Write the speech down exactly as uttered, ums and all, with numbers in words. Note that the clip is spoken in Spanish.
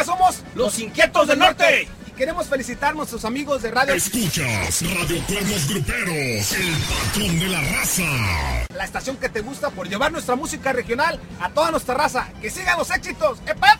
somos Los Inquietos del Norte. Y queremos felicitar a nuestros amigos de Radio... Escuchas Radio Cuernos Gruperos, el patrón de la raza. La estación que te gusta por llevar nuestra música regional a toda nuestra raza. ¡Que sigan los éxitos! ¡Epa!